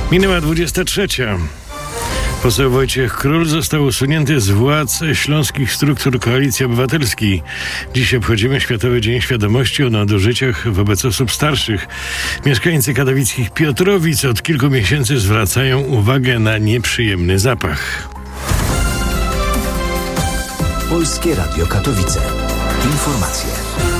Minęła 23. Poseł Wojciech Król został usunięty z władz śląskich struktur Koalicji Obywatelskiej. Dziś obchodzimy Światowy Dzień Świadomości o nadużyciach wobec osób starszych. Mieszkańcy katowickich Piotrowic od kilku miesięcy zwracają uwagę na nieprzyjemny zapach. Polskie Radio Katowice. Informacje.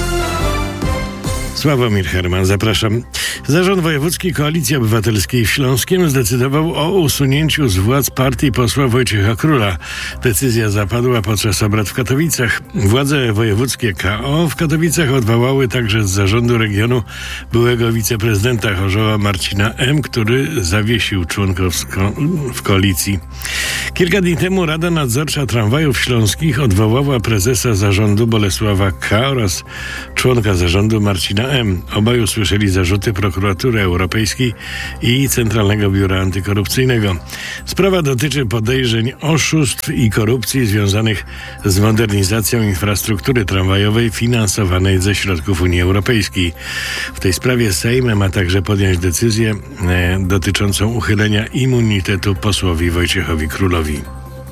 Sławomir Herman, zapraszam. Zarząd Wojewódzki Koalicji Obywatelskiej w Śląskiem zdecydował o usunięciu z władz partii posła Wojciecha Króla. Decyzja zapadła podczas obrad w Katowicach. Władze wojewódzkie KO w Katowicach odwołały także z zarządu regionu byłego wiceprezydenta Chorzowa Marcina M., który zawiesił członkowsko w koalicji. Kilka dni temu Rada Nadzorcza Tramwajów Śląskich odwołała prezesa zarządu Bolesława K. oraz członka zarządu Marcina M. Obaj usłyszeli zarzuty Prokuratury Europejskiej i Centralnego Biura Antykorupcyjnego. Sprawa dotyczy podejrzeń oszustw i korupcji związanych z modernizacją infrastruktury tramwajowej finansowanej ze środków Unii Europejskiej. W tej sprawie Sejm ma także podjąć decyzję dotyczącą uchylenia immunitetu posłowi Wojciechowi Królowi.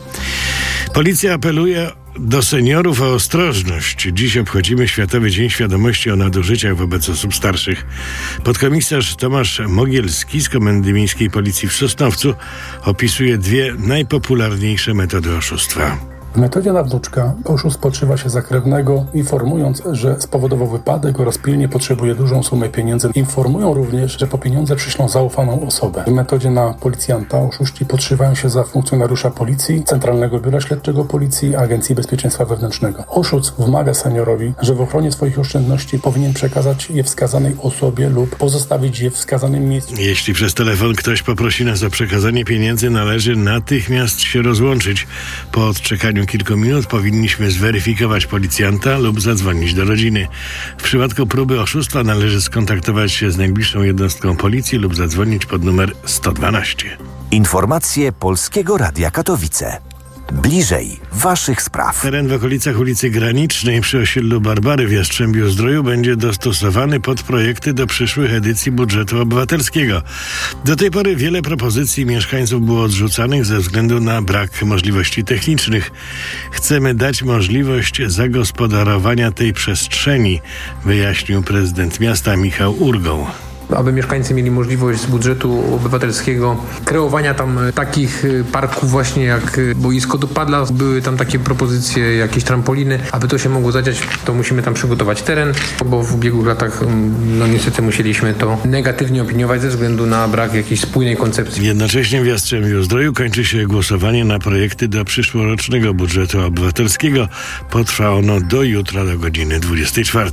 Policja apeluje do seniorów o ostrożność. Dziś obchodzimy Światowy Dzień Świadomości o nadużyciach wobec osób starszych. Podkomisarz Tomasz Mogielski z Komendy Miejskiej Policji w Sosnowcu opisuje dwie najpopularniejsze metody oszustwa. W metodzie na wnuczka oszust podszywa się za krewnego, informując, że spowodował wypadek oraz pilnie potrzebuje dużą sumę pieniędzy. Informują również, że po pieniądze przyślą zaufaną osobę. W metodzie na policjanta oszuści podszywają się za funkcjonariusza policji, Centralnego Biura Śledczego Policji, Agencji Bezpieczeństwa Wewnętrznego. Oszust wmaga seniorowi, że w ochronie swoich oszczędności powinien przekazać je wskazanej osobie lub pozostawić je w wskazanym miejscu. Jeśli przez telefon ktoś poprosi nas o przekazanie pieniędzy, należy natychmiast się rozłączyć. Po odczekaniu kilku minut powinniśmy zweryfikować policjanta lub zadzwonić do rodziny. W przypadku próby oszustwa należy skontaktować się z najbliższą jednostką policji lub zadzwonić pod numer 112. Informacje Polskiego Radia Katowice. Bliżej waszych spraw. Teren w okolicach ulicy Granicznej przy osiedlu Barbary w Jastrzębiu-Zdroju będzie dostosowany pod projekty do przyszłych edycji budżetu obywatelskiego. Do tej pory wiele propozycji mieszkańców było odrzucanych ze względu na brak możliwości technicznych. Chcemy dać możliwość zagospodarowania tej przestrzeni, wyjaśnił prezydent miasta Michał Urgoł. Aby mieszkańcy mieli możliwość z budżetu obywatelskiego kreowania tam takich parków właśnie jak boisko do padla. Były tam takie propozycje, jakieś trampoliny. Aby to się mogło zadziać, to musimy tam przygotować teren, bo w ubiegłych latach niestety musieliśmy to negatywnie opiniować ze względu na brak jakiejś spójnej koncepcji. Jednocześnie w Jastrzębiu-Zdroju kończy się głosowanie na projekty do przyszłorocznego budżetu obywatelskiego. Potrwa ono do jutra do godziny 24.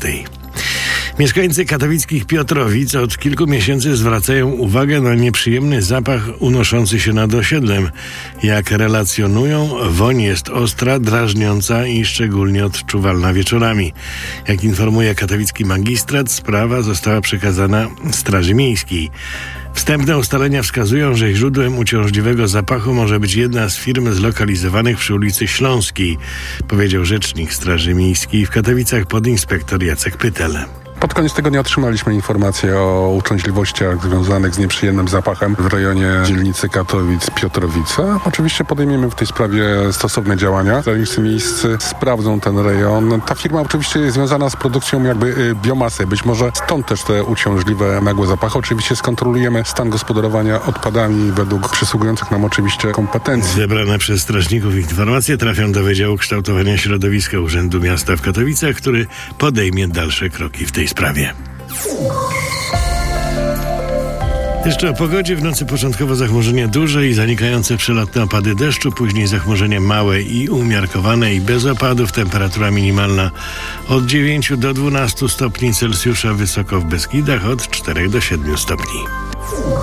Mieszkańcy katowickich Piotrowic od kilku miesięcy zwracają uwagę na nieprzyjemny zapach unoszący się nad osiedlem. Jak relacjonują, woń jest ostra, drażniąca i szczególnie odczuwalna wieczorami. Jak informuje katowicki magistrat, sprawa została przekazana Straży Miejskiej. Wstępne ustalenia wskazują, że źródłem uciążliwego zapachu może być jedna z firm zlokalizowanych przy ulicy Śląskiej, powiedział rzecznik Straży Miejskiej w Katowicach podinspektor Jacek Pytel. Pod koniec tygodnia otrzymaliśmy informacje o uciążliwościach związanych z nieprzyjemnym zapachem w rejonie dzielnicy Katowic-Piotrowice. Oczywiście podejmiemy w tej sprawie stosowne działania. Strażnicy miejscy sprawdzą ten rejon. Ta firma oczywiście jest związana z produkcją biomasy. Być może stąd też te uciążliwe nagłe zapachy. Oczywiście skontrolujemy stan gospodarowania odpadami według przysługujących nam oczywiście kompetencji. Zebrane przez strażników informacje trafią do Wydziału Kształtowania Środowiska Urzędu Miasta w Katowicach, który podejmie dalsze kroki w tej sprawie. Jeszcze o pogodzie. W nocy początkowo zachmurzenie duże i zanikające przelotne opady deszczu, później zachmurzenie małe i umiarkowane i bez opadów. Temperatura minimalna od 9 do 12 stopni Celsjusza, wysoko w Beskidach od 4 do 7 stopni.